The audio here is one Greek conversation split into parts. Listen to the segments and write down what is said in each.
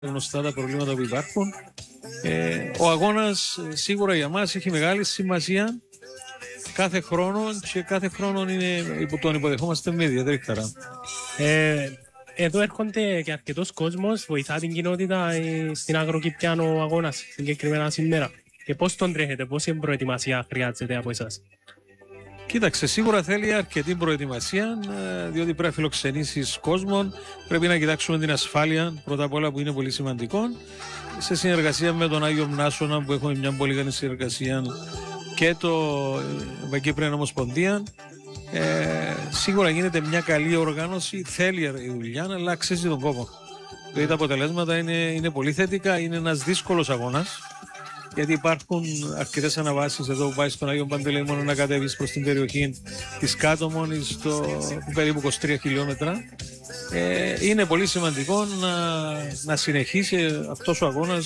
γνωστά τα προβλήματα που υπάρχουν. Ο αγώνας σίγουρα για μας έχει μεγάλη σημασία κάθε χρόνο και κάθε χρόνο τον υποδεχόμαστε με ιδιαίτερη χαρά. Εδώ έρχονται και αρκετός κόσμος, βοηθά την κοινότητα στην Αγροκηπιάνο αγώνας συγκεκριμένα σήμερα. Και πώς τον τρέχετε, πόση προετοιμασία χρειάζεται από εσάς? Κοίταξε, σίγουρα θέλει αρκετή προετοιμασία, διότι πρέπει να φιλοξενήσεις κόσμο. Πρέπει να κοιτάξουμε την ασφάλεια πρώτα απ' όλα, που είναι πολύ σημαντικό. Σε συνεργασία με τον Άγιο Μνάσονα, που έχουμε μια πολύ καλή συνεργασία, και το Κύπρια Ομοσπονδία. Σίγουρα γίνεται μια καλή οργάνωση, θέλει η δουλειά, αλλά αξίζει τον κόπο. Δηλαδή τα αποτελέσματα είναι πολύ θετικά. Είναι ένας δύσκολος αγώνας, γιατί υπάρχουν αρκετές αναβάσεις εδώ που πάει στον Άγιο Παντελεήμονα να κατέβεις προς την περιοχή της Κάτωμον, περίπου 23 χιλιόμετρα. Είναι πολύ σημαντικό να συνεχίσει αυτός ο αγώνας,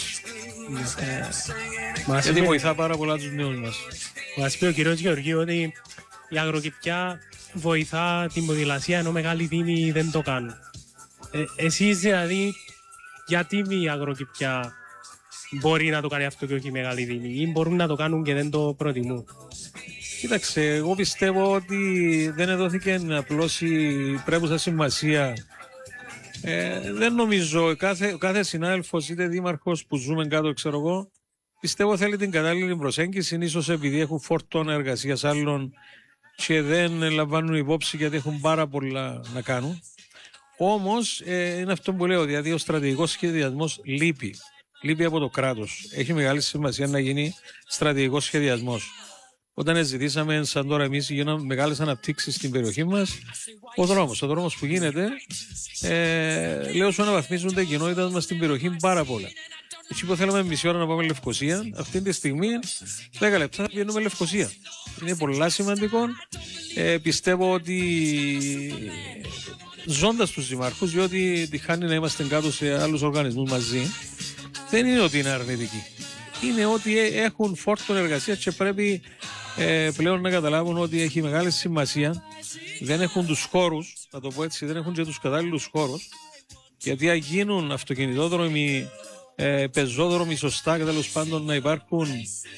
γιατί βοηθά πάρα πολλά τους νέους μας. Μας πει ο κ. Γεωργίου ότι η Αγροκηπιά βοηθά την ποδηλασία, ενώ μεγάλοι δήμοι δεν το κάνουν. Εσείς δηλαδή, γιατί η Αγροκηπιά μπορεί να το κάνει αυτό και όχι οι μεγάλοι δήμοι, ή μπορούν να το κάνουν και δεν το προτιμούν? Κοίταξε, εγώ πιστεύω ότι δεν εδόθηκε απλώς η πρέπουσα σημασία. Δεν νομίζω, κάθε συνάδελφος είτε δήμαρχος που ζούμε κάτω, ξέρω εγώ, πιστεύω θέλει την κατάλληλη προσέγγιση, ίσως επειδή έχουν φορτώνα εργασίας άλλων και δεν λαμβάνουν υπόψη, γιατί έχουν πάρα πολλά να κάνουν. Όμως είναι αυτό που λέω, δηλαδή ο στρατηγικός σχεδιασμός λείπει από το κράτος. Έχει μεγάλη σημασία να γίνει στρατηγικός σχεδιασμός. Όταν ζητήσαμε, σαν τώρα εμείς, γίνανε μεγάλες αναπτύξεις στην περιοχή μας, ο δρόμος που γίνεται, λέω σου αναβαθμίζονται οι κοινότητες μας στην περιοχή πάρα πολλά. Έτσι που θέλαμε μισή ώρα να πάμε Λευκοσία, αυτή τη στιγμή 10 λεπτά βγαίνουμε Λευκοσία. Είναι πολλά σημαντικό. Πιστεύω ότι ζώντας τους δημάρχους, διότι τυχάνει να είμαστε κάτω σε άλλους οργανισμούς μαζί, δεν είναι ότι είναι αρνητικοί. Είναι ότι έχουν φόρτο εργασίας και πρέπει πλέον να καταλάβουν ότι έχει μεγάλη σημασία. Δεν έχουν τους χώρους, να το πω έτσι, δεν έχουν και τους κατάλληλους χώρους, γιατί αν γίνουν αυτοκινητόδρομοι, πεζόδρομοι σωστά, και τέλος πάντων να υπάρχουν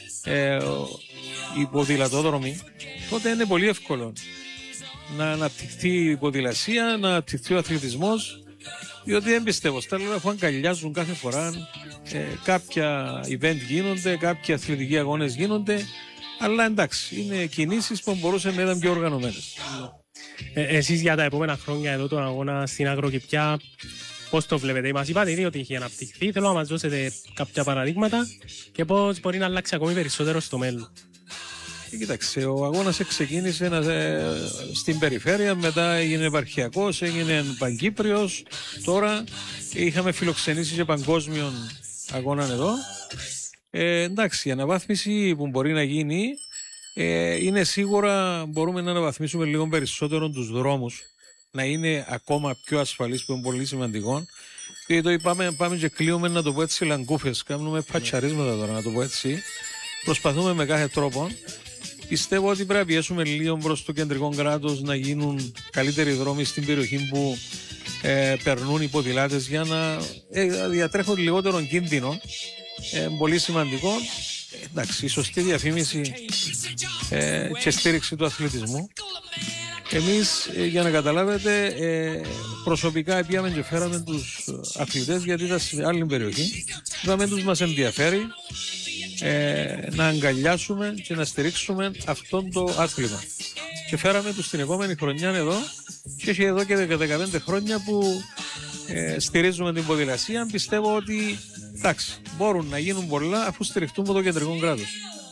υποδηλατόδρομοι, τότε είναι πολύ εύκολο να αναπτυχθεί η ποδηλασία, να αναπτυχθεί ο αθλητισμός, διότι δεν πιστεύω στα λόγια, αφού αγκαλιάζουν κάθε φορά, κάποια event γίνονται, κάποιοι αθλητικοί αγώνες γίνονται, αλλά εντάξει, είναι κινήσεις που μπορούσαν να ήταν πιο οργανωμένες. Εσείς για τα επόμενα χρόνια εδώ τον αγώνα στην Αγροκηπιά, πώς το βλέπετε? Μας είπατε ήδη ότι έχει αναπτυχθεί, θέλω να μας δώσετε κάποια παραδείγματα και πώς μπορεί να αλλάξει ακόμη περισσότερο στο μέλλον. Κοίταξε, ο αγώνας ξεκίνησε στην περιφέρεια, μετά έγινε επαρχιακός, έγινε παγκύπριος, τώρα είχαμε φιλοξενήσει και παγκόσμιον αγώνα εδώ. Εντάξει, η αναβάθμιση που μπορεί να γίνει είναι σίγουρα, μπορούμε να αναβαθμίσουμε λίγο περισσότερο τους δρόμους, να είναι ακόμα πιο ασφαλής, που είναι πολύ σημαντικό. Και το πάμε και κλείουμε, να το πω έτσι, λαγκούφες, κάνουμε πατσαρίσματα τώρα, να το πω έτσι. Προσπαθούμε με κάθε τρόπο. Πιστεύω ότι πρέπει να πιέσουμε λίγο προς το κεντρικό κράτος να γίνουν καλύτεροι δρόμοι στην περιοχή που περνούν οι ποδηλάτες, για να διατρέχουν λιγότερο κίνδυνο. Πολύ σημαντικό. Εντάξει, η σωστή διαφήμιση και στήριξη του αθλητισμού. Εμείς, για να καταλάβετε, προσωπικά πήγαμε και φέραμε τους αθλητές, γιατί ήταν σε άλλη περιοχή. Είπαμε τους, μας ενδιαφέρει να αγκαλιάσουμε και να στηρίξουμε αυτό το άθλημα. Και φέραμε τους την επόμενη χρονιά εδώ, και έχει εδώ και 15 χρόνια που στηρίζουμε την ποδηλασία. Πιστεύω ότι εντάξει, μπορούν να γίνουν πολλά αφού στηριχτούν από το κεντρικό κράτος.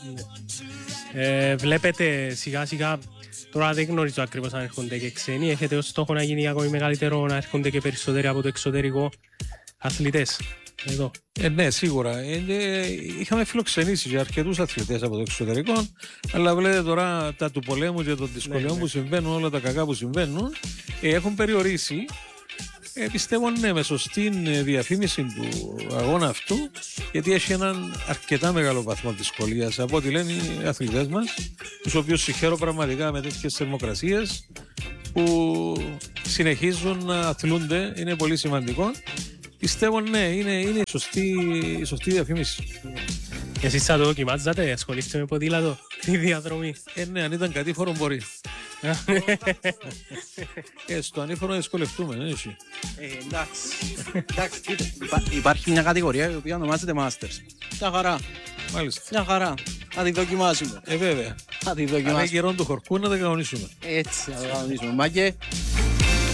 Βλέπετε σιγά σιγά, τώρα δεν γνωρίζω ακριβώς αν έρχονται και ξένοι, έχετε ως στόχο να γίνει ακόμη μεγαλύτερο, να έρχονται και περισσότεροι από το εξωτερικό αθλητές εδώ? Ναι, σίγουρα. Είχαμε φιλοξενήσει για αρκετούς αθλητές από το εξωτερικό, αλλά βλέπετε τώρα τα του πολέμου και των δυσκολιών που συμβαίνουν, όλα τα κακά που συμβαίνουν, έχουν περιορίσει. Πιστεύω ναι, με σωστή διαφήμιση του αγώνα αυτού, γιατί έχει έναν αρκετά μεγάλο βαθμό δυσκολίας από ό,τι λένε οι αθλητές μας, τους οποίους συγχαίρω πραγματικά με τέτοιες θερμοκρασίες που συνεχίζουν να αθλούνται. Είναι πολύ σημαντικό. Πιστεύω ναι, είναι η σωστή διαφήμιση. Εσείς θα το δοκιμάζατε, ασχολείστε με ποδήλατο, τη διαδρομή. Ναι, αν ήταν κατήφορο μπορεί. Στο ανήφορο να δυσκολευτούμε, ναι, εσύ. Εντάξει, υπάρχει μια κατηγορία η οποία ονομάζεται Masters. Μια χαρά. Μάλιστα. Μια χαρά. Θα τη δοκιμάσουμε. Βέβαια. Θα τη Αν δοκιμάσουμε. είναι καιρόν του χορκού να τα κανονίσουμε. Έτσι, θα το κανονίσουμε. Μάγκε,